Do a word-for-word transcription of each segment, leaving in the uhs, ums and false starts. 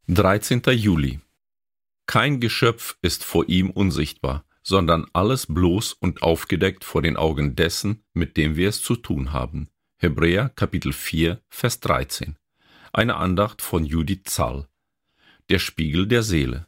dreizehnter Juli. Kein Geschöpf ist vor ihm unsichtbar, sondern alles bloß und aufgedeckt vor den Augen dessen, mit dem wir es zu tun haben. Hebräer Kapitel vier, Vers dreizehn. Eine Andacht von Judith Zahl. Der Spiegel der Seele.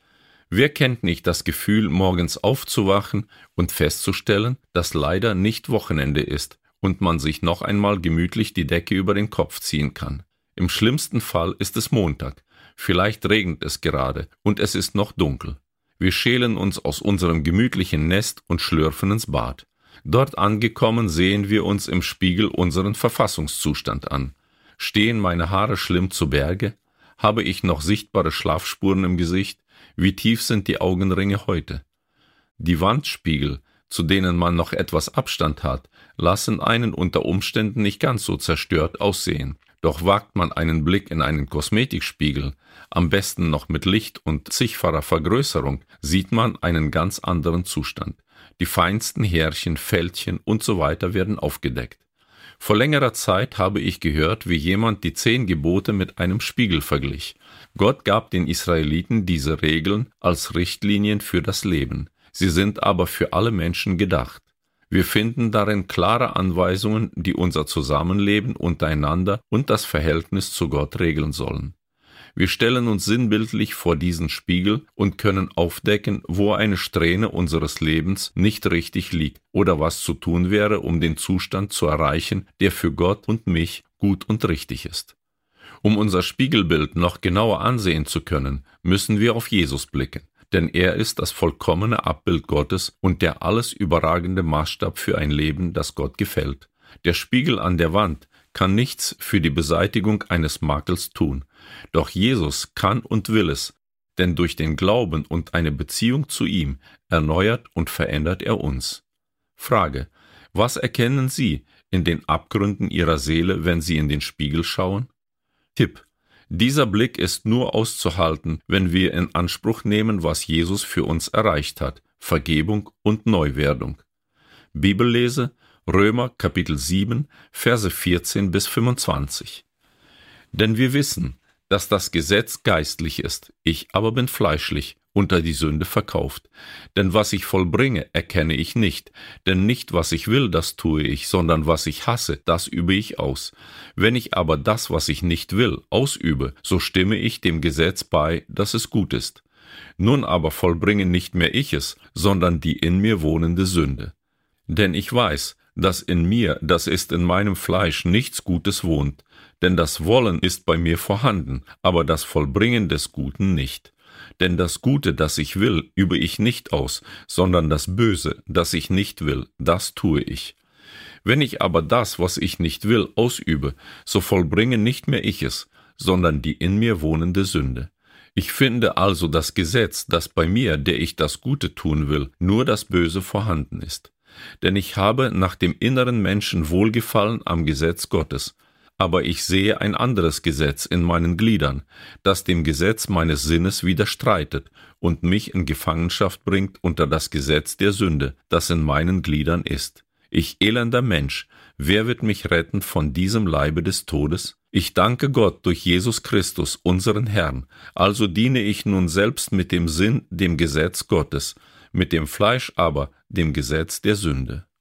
Wer kennt nicht das Gefühl, morgens aufzuwachen und festzustellen, dass leider nicht Wochenende ist und man sich noch einmal gemütlich die Decke über den Kopf ziehen kann? Im schlimmsten Fall ist es Montag, vielleicht regnet es gerade und es ist noch dunkel. Wir schälen uns aus unserem gemütlichen Nest und schlürfen ins Bad. Dort angekommen sehen wir uns im Spiegel unseren Verfassungszustand an. Stehen meine Haare schlimm zu Berge? Habe ich noch sichtbare Schlafspuren im Gesicht? Wie tief sind die Augenringe heute? Die Wandspiegel, zu denen man noch etwas Abstand hat, lassen einen unter Umständen nicht ganz so zerstört aussehen. Doch wagt man einen Blick in einen Kosmetikspiegel, am besten noch mit Licht und zigfacher Vergrößerung, sieht man einen ganz anderen Zustand. Die feinsten Härchen, Fältchen und so weiter werden aufgedeckt. Vor längerer Zeit habe ich gehört, wie jemand die zehn Gebote mit einem Spiegel verglich. Gott gab den Israeliten diese Regeln als Richtlinien für das Leben. Sie sind aber für alle Menschen gedacht. Wir finden darin klare Anweisungen, die unser Zusammenleben untereinander und das Verhältnis zu Gott regeln sollen. Wir stellen uns sinnbildlich vor diesen Spiegel und können aufdecken, wo eine Strähne unseres Lebens nicht richtig liegt oder was zu tun wäre, um den Zustand zu erreichen, der für Gott und mich gut und richtig ist. Um unser Spiegelbild noch genauer ansehen zu können, müssen wir auf Jesus blicken, denn er ist das vollkommene Abbild Gottes und der alles überragende Maßstab für ein Leben, das Gott gefällt. Der Spiegel an der Wand kann nichts für die Beseitigung eines Makels tun. Doch Jesus kann und will es, denn durch den Glauben und eine Beziehung zu ihm erneuert und verändert er uns. Frage: Was erkennen Sie in den Abgründen Ihrer Seele, wenn Sie in den Spiegel schauen? Tipp: Dieser Blick ist nur auszuhalten, wenn wir in Anspruch nehmen, was Jesus für uns erreicht hat: Vergebung und Neuwerdung. Bibellese: Römer Kapitel sieben, Verse vierzehn bis fünfundzwanzig. Denn wir wissen, dass das Gesetz geistlich ist, ich aber bin fleischlich, unter die Sünde verkauft. Denn was ich vollbringe, erkenne ich nicht. Denn nicht, was ich will, das tue ich, sondern was ich hasse, das übe ich aus. Wenn ich aber das, was ich nicht will, ausübe, so stimme ich dem Gesetz bei, dass es gut ist. Nun aber vollbringe nicht mehr ich es, sondern die in mir wohnende Sünde. Denn ich weiß, dass in mir, das ist in meinem Fleisch, nichts Gutes wohnt. Denn das Wollen ist bei mir vorhanden, aber das Vollbringen des Guten nicht. Denn das Gute, das ich will, übe ich nicht aus, sondern das Böse, das ich nicht will, das tue ich. Wenn ich aber das, was ich nicht will, ausübe, so vollbringe nicht mehr ich es, sondern die in mir wohnende Sünde. Ich finde also das Gesetz, dass bei mir, der ich das Gute tun will, nur das Böse vorhanden ist. Denn ich habe nach dem inneren Menschen Wohlgefallen am Gesetz Gottes. Aber ich sehe ein anderes Gesetz in meinen Gliedern, das dem Gesetz meines Sinnes widerstreitet und mich in Gefangenschaft bringt unter das Gesetz der Sünde, das in meinen Gliedern ist. Ich elender Mensch, wer wird mich retten von diesem Leibe des Todes? Ich danke Gott durch Jesus Christus, unseren Herrn. Also diene ich nun selbst mit dem Sinn dem Gesetz Gottes, mit dem Fleisch aber dem Gesetz der Sünde.